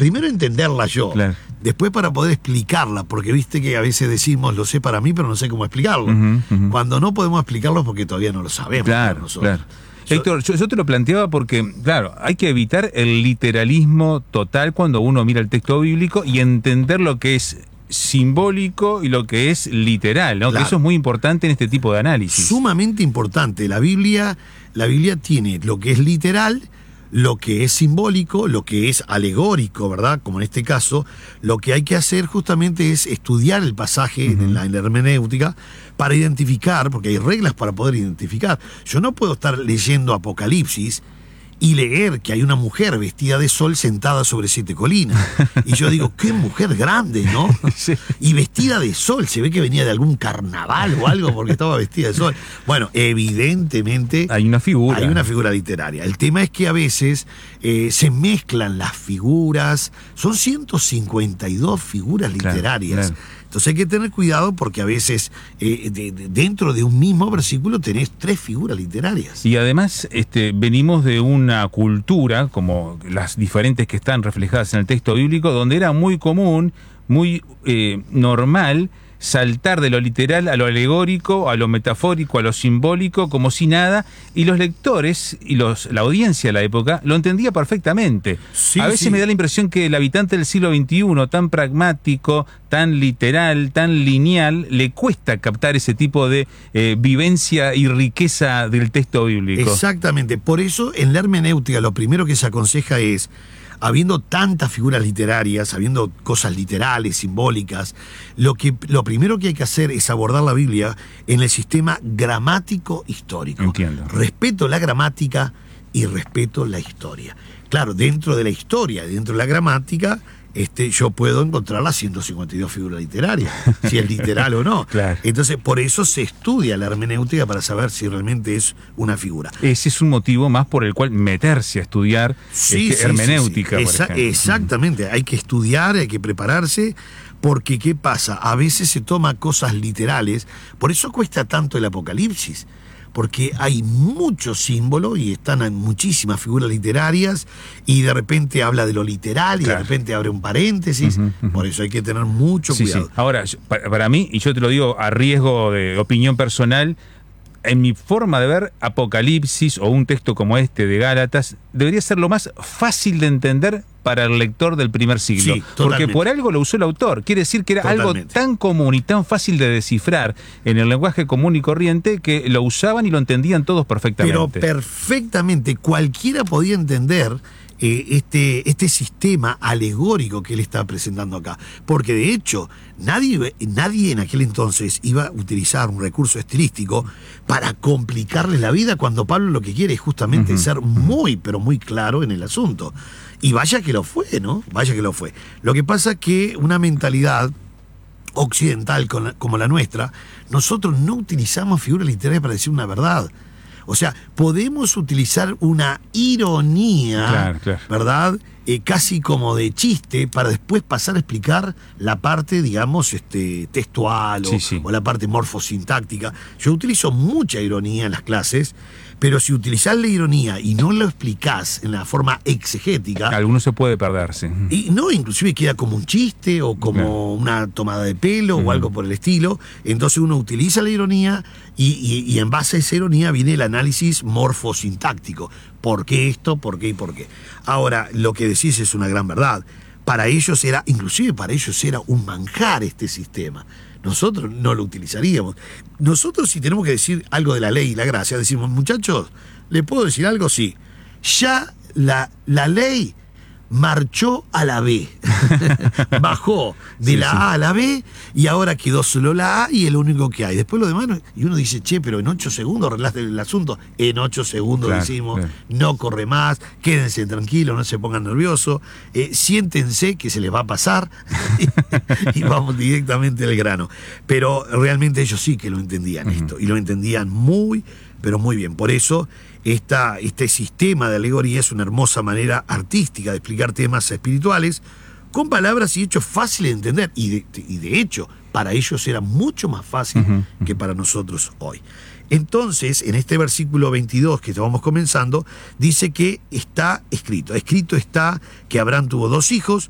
primero entenderla yo, Claro. después para poder explicarla, porque viste que a veces decimos, lo sé para mí, pero no sé cómo explicarlo. Cuando no podemos explicarlo porque todavía no lo sabemos. Claro, nosotros. claro. Héctor, yo te lo planteaba porque, claro, hay que evitar el literalismo total cuando uno mira el texto bíblico y entender lo que es simbólico y lo que es literal, ¿no? Claro. Que eso es muy importante en este tipo de análisis. Sumamente importante. La Biblia tiene lo que es literal, lo que es simbólico, lo que es alegórico, ¿verdad? Como en este caso, lo que hay que hacer justamente es estudiar el pasaje en la hermenéutica para identificar, porque hay reglas para poder identificar. Yo no puedo estar leyendo Apocalipsis y leer que hay una mujer vestida de sol sentada sobre 7 colinas. Y yo digo, qué mujer grande, ¿no? Sí. Y vestida de sol, se ve que venía de algún carnaval o algo porque estaba vestida de sol. Bueno, evidentemente Hay una figura. hay una figura literaria. El tema es que a veces se mezclan las figuras, son 152 figuras literarias. Claro. Entonces hay que tener cuidado porque a veces dentro de un mismo versículo tenés 3 figuras literarias. Y además venimos de una cultura, como las diferentes que están reflejadas en el texto bíblico, donde era muy común, muy normal saltar de lo literal a lo alegórico, a lo metafórico, a lo simbólico, como si nada, y los lectores y la audiencia de la época lo entendía perfectamente. Sí, a veces sí. me da la impresión que el habitante del siglo XXI, tan pragmático, tan literal, tan lineal, le cuesta captar ese tipo de vivencia y riqueza del texto bíblico. Exactamente, por eso en la hermenéutica lo primero que se aconseja es, habiendo tantas figuras literarias, habiendo cosas literales, simbólicas, lo primero que hay que hacer es abordar la Biblia en el sistema gramático histórico. Entiendo. Respeto la gramática y respeto la historia. Claro, dentro de la historia, dentro de la gramática, yo puedo encontrar las 152 figuras literarias, si es literal o no. Claro. Entonces, por eso se estudia la hermenéutica para saber si realmente es una figura. Ese es un motivo más por el cual meterse a estudiar hermenéutica, por ejemplo. Exactamente, hay que estudiar, hay que prepararse, porque ¿qué pasa? A veces se toma cosas literales, por eso cuesta tanto el Apocalipsis, porque hay mucho símbolo y están en muchísimas figuras literarias y de repente habla de lo literal y Claro. de repente abre un paréntesis, por eso hay que tener mucho cuidado. Sí. Ahora, para mí, y yo te lo digo a riesgo de opinión personal, en mi forma de ver, Apocalipsis o un texto como este de Gálatas debería ser lo más fácil de entender para el lector del primer siglo. Sí, porque totalmente. por algo lo usó el autor. Quiere decir que era algo Totalmente. tan común y tan fácil de descifrar en el lenguaje común y corriente que lo usaban y lo entendían todos perfectamente. Pero perfectamente, cualquiera podía entender este sistema alegórico que él está presentando acá. Porque de hecho, nadie en aquel entonces iba a utilizar un recurso estilístico para complicarle la vida cuando Pablo lo que quiere es justamente ser muy, pero muy claro en el asunto. Y vaya que lo fue, ¿no? Vaya que lo fue. Lo que pasa es que una mentalidad occidental como la nuestra, nosotros no utilizamos figuras literarias para decir una verdad. O sea, podemos utilizar una ironía, Claro. ¿verdad? Casi como de chiste, para después pasar a explicar la parte, digamos, textual o la parte morfosintáctica. Yo utilizo mucha ironía en las clases, pero si utilizás la ironía y no lo explicás en la forma exegética, Alguno se puede perderse. y no, inclusive queda como un chiste o como una tomada de pelo o algo por el estilo. Entonces uno utiliza la ironía y en base a esa ironía viene el análisis morfosintáctico. ¿Por qué esto? ¿Por qué y por qué? Ahora, lo que decís es una gran verdad. Inclusive para ellos era un manjar este sistema. Nosotros no lo utilizaríamos. Nosotros, si tenemos que decir algo de la ley y la gracia, decimos, muchachos, ¿le puedo decir algo? Sí. Ya la ley marchó a la B. Bajó de la A a la B y ahora quedó solo la A y es lo único que hay. Después lo demás, y uno dice, che, pero en 8 segundos arreglaste el asunto. En 8 segundos decimos, no corre más, quédense tranquilos, no se pongan nerviosos, siéntense que se les va a pasar y vamos directamente al grano. Pero realmente ellos sí que lo entendían esto, y lo entendían muy, pero muy bien. Por eso este sistema de alegoría es una hermosa manera artística de explicar temas espirituales con palabras y hechos fáciles de entender. Y de hecho, para ellos era mucho más fácil que para nosotros hoy. Entonces, en este versículo 22 que estábamos comenzando, dice que está escrito. Escrito está que Abraham tuvo 2 hijos,